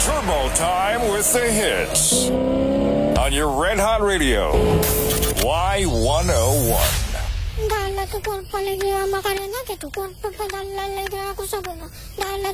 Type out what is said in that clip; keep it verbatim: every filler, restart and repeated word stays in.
Turbo time with the hits on your Red Hot Radio, Y one oh one. Dala tu cuerpo alegría Macarena, que tu cuerpo para darle alegría a cosa buena. Dale